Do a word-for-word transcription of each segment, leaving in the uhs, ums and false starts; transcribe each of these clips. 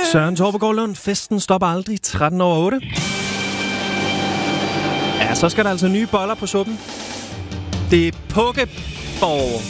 Søren Torpegaard Lund, festen stopper aldrig, tretten over otte. Ja, så skal der altså nye boller på suppen. Det er Pokeball.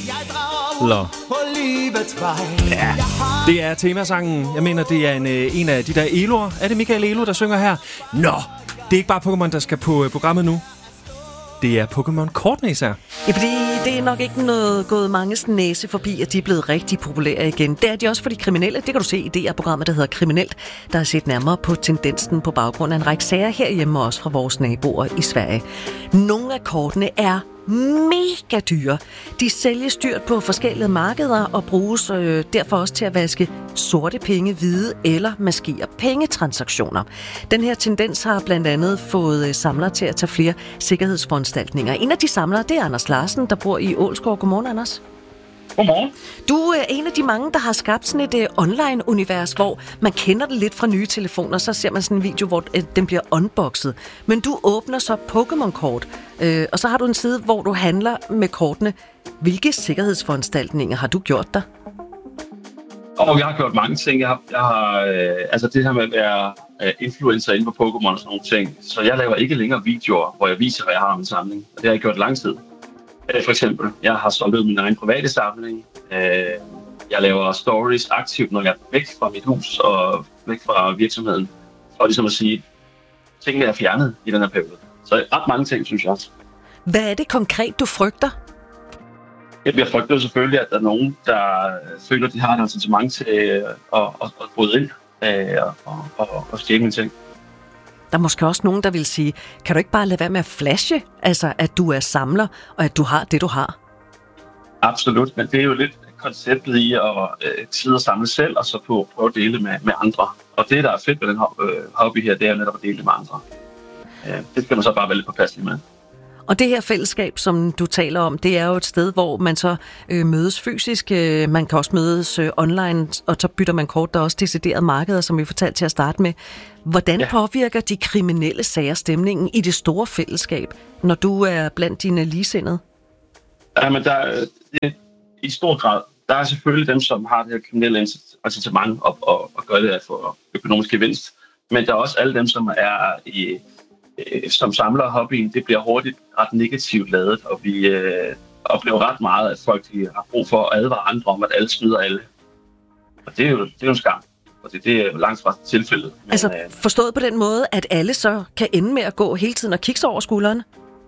Ja, det er temasangen. Jeg mener, det er en, en af de der Eloer. Er det Michael Elo, der synger her? Nå, det er ikke bare Pokémon, der skal på programmet nu. Det er Pokémon-kortene især. Ja, fordi det er nok ikke noget gået manges næse forbi, at de er blevet rigtig populære igen. Det er de også for de kriminelle. Det kan du se i det her programmet, der hedder Kriminelt, der har set nærmere på tendensen på baggrund af en række sager herhjemme, og også fra vores naboer i Sverige. Nogle af kortene er mega dyre. De sælges dyrt på forskellige markeder og bruges øh, derfor også til at vaske sorte penge hvide eller maskere pengetransaktioner. Den her tendens har blandt andet fået øh, samlere til at tage flere sikkerhedsforanstaltninger. En af de samlere, det er Anders Larsen, der bor i Ålsgård. Godmorgen, Anders. Godmorgen. Du er en af de mange, der har skabt sådan et uh, online-univers, hvor man kender det lidt fra nye telefoner, så ser man sådan en video, hvor uh, den bliver unboxet. Men du åbner så Pokémon-kort, uh, og så har du en side, hvor du handler med kortene. Hvilke sikkerhedsforanstaltninger har du gjort der? Og jeg har gjort mange ting. Jeg har, jeg har øh, altså det her med at være øh, influencer inde på Pokémon og sådan nogle ting. Så jeg laver ikke længere videoer, hvor jeg viser, hvad jeg har om en samling. Og det har jeg gjort lang tid. For eksempel, jeg har solgt min egen private samling. Jeg laver stories aktivt, når jeg er væk fra mit hus og væk fra virksomheden. Og ligesom at sige, tingene er fjernet i den her periode. Så ret mange ting, synes jeg også. Hvad er det konkret, du frygter? Jeg frygter selvfølgelig, at der er nogen, der føler, at de har et incitament til at, at, at bryde ind og, og, og stjæle mine ting. Der er måske også nogen, der vil sige, kan du ikke bare lade være med at flashe, altså at du er samler, og at du har det, du har? Absolut, men det er jo lidt konceptet i at øh, sidde og samle selv, og så på, prøve at dele med, med andre. Og det, der er fedt ved den hobby her, det er netop at dele med andre. Øh, det skal man så bare være lidt påpasselig med. Og det her fællesskab, som du taler om, det er jo et sted, hvor man så øh, mødes fysisk. Øh, man kan også mødes øh, online, og så bytter man kort. Der er også deciderede markeder, som vi fortalte til at starte med. Hvordan ja. påvirker de kriminelle sager stemningen i det store fællesskab, når du er blandt dine ligesindede? Jamen, der, det, i stor grad, der er selvfølgelig dem, som har det her kriminelle incitament og, og, og gør det for økonomisk gevinst. Men der er også alle dem, som er i... som samler hobbyen, det bliver hurtigt ret negativt ladet, og vi øh, oplever ret meget, at folk de har brug for at advare andre om, at alle snyder alle. Og det er jo, det er jo en skam, og det, det er jo langt fra tilfældet. Men, altså øh, forstået på den måde, at alle så kan ende med at gå hele tiden og kigge sig over skulderen?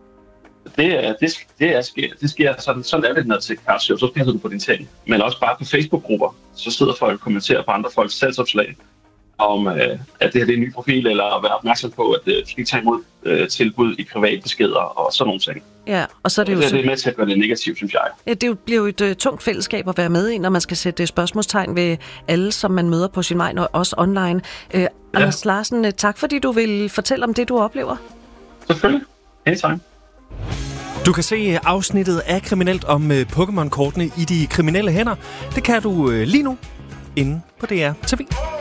Det, er, det, det, er, sker, det sker sådan, sådan er det, når til Casio, så sker det på dine ting. Men også bare på Facebook-grupper, så sidder folk og kommenterer på andre folks salgsopslag, om øh, at det her det er en ny profil, eller at være opmærksom på, at øh, de skal tage imod øh, tilbud i private beskeder og sådan nogle ting. Ja, og så er det jo det, så... det er med til at gøre det negativt, synes jeg. Ja, det bliver jo et uh, tungt fællesskab at være med i, når man skal sætte spørgsmålstegn ved alle, som man møder på sin vej, og også online. Uh, ja. Anders Larsen, uh, tak fordi du vil fortælle om det, du oplever. Selvfølgelig. Anytime. Du kan se afsnittet af Kriminelt om uh, Pokémon-kortene i de kriminelle hænder. Det kan du uh, lige nu inde på D R T V.